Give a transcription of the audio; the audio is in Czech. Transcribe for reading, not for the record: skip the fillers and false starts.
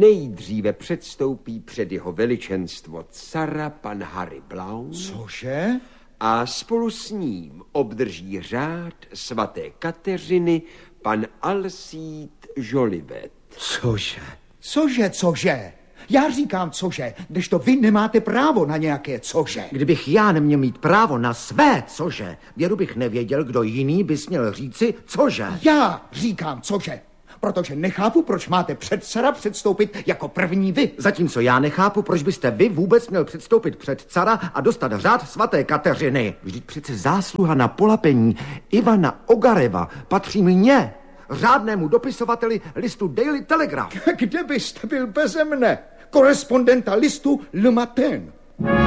nejdříve předstoupí před jeho veličenstvo cara pan Harry Blount. Cože? A spolu s ním obdrží řád svaté Kateřiny pan Alcide Jolivet. Cože? Já říkám cože, kdežto vy nemáte právo na nějaké cože. Kdybych já neměl mít právo na své cože, věru bych nevěděl, kdo jiný by směl říci cože. Já říkám cože, protože nechápu, proč máte před cara předstoupit jako první vy. Zatímco já nechápu, proč byste vy vůbec měl předstoupit před cara a dostat řád svaté Kateřiny. Vždyť přece zásluha na polapení Ivana Ogareva patří mně, řádnému dopisovateli listu Daily Telegraph. Kde byste byl beze mne? Korespondenta listu Le Matin.